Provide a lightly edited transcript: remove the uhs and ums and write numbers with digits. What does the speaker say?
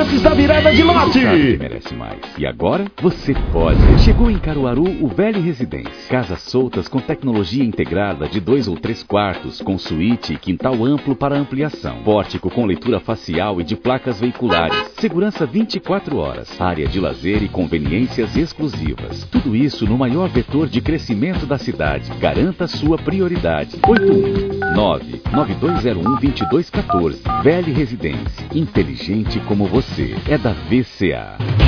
antes da virada de lote. Você merece mais. E agora, você pode. Chegou em Caruaru o Velho Residência. Casas soltas com tecnologia integrada de 2 ou 3 quartos, com suíte e quintal amplo para ampliação. Pórtico com leitura facial e de placas veiculares. Segurança 24 horas. Área de lazer e conveniências exclusivas. Tudo isso no maior vetor de crescimento da cidade. Garanta sua prioridade. 819-9201-2214. Velho Residência. Inteligente como você. É da VCA.